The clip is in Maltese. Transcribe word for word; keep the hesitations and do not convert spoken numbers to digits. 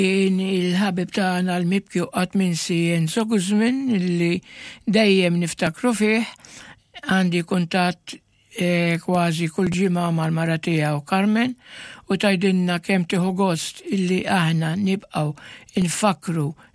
il-ħabib tagħna l-mibki qatt minsi Enzo Guzmin illi dejjem niftakru fih, għandi kuntatt eh, kważi kull ġimgħa mal-mara tiegħu Carmen u tajdinna kemm tieħu gost illi aħna nibqgħu infakru